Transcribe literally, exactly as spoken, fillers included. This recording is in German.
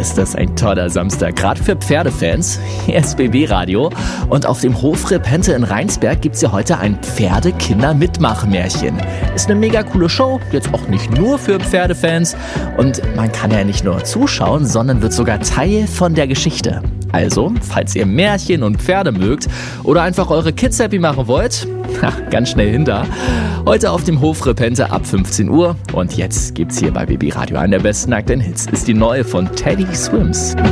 ist das ein toller Samstag, gerade für Pferdefans. Hier ist B B Radio und auf dem Hof Repente in Rheinsberg gibt's ja heute ein Pferdekinder-Mitmachmärchen. Ist eine mega coole Show, jetzt auch nicht nur für Pferdefans. Und man kann ja nicht nur zuschauen, sondern wird sogar Teil von der Geschichte. Also, falls ihr Märchen und Pferde mögt oder einfach eure Kids happy machen wollt, ganz schnell hinter. Heute auf dem Hof Repente ab fünfzehn Uhr. Und jetzt gibt's hier bei B B Radio einen der besten aktuellen Hits. Ist die neue von Teddy Swims.